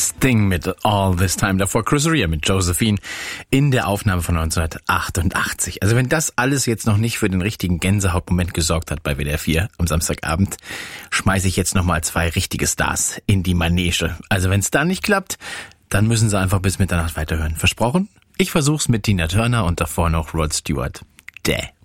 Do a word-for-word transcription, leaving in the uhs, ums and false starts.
Sting mit All This Time, davor Chris Rea mit Josephine in der Aufnahme von neunzehnhundertachtundachtzig. Also wenn das alles jetzt noch nicht für den richtigen Gänsehautmoment gesorgt hat bei W D R vier am Samstagabend, schmeiße ich jetzt nochmal zwei richtige Stars in die Manege. Also wenn es da nicht klappt, dann müssen Sie einfach bis Mitternacht weiterhören. Versprochen? Ich versuch's mit Tina Turner und davor noch Rod Stewart. Däh.